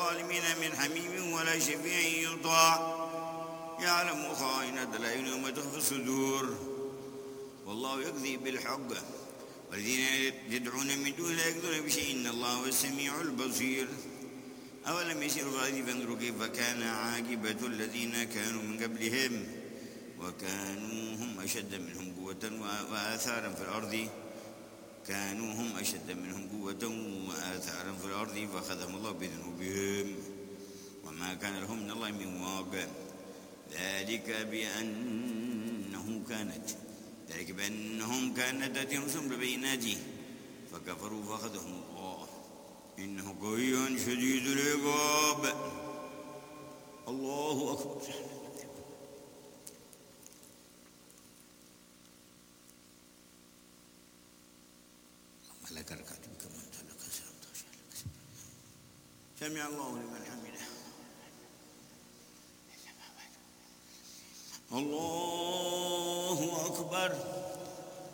للظالمين من حميم ولا شفيع يطاع يعلم خائنة الأعين وما تخفي الصدور والله يقضي بالحق والذين يدعون من دونه لا يقدرون بشيء إن الله هو السميع البصير أولم يسيروا في الأرض فانظروا كيف كان عاقبة الذين كانوا من قبلهم وكانوا هم أشد منهم قوة وآثارا في الأرض فأخذهم الله بذنوبهم وما كان لهم من الله من واق ذلك بأنهم كانت تأتيهم رسلهم بالبينات فكفروا فأخذهم الله إنه قوي شديد العقاب الله أكبر لك ركعت كما لك سمع الله لمن حمده الله أكبر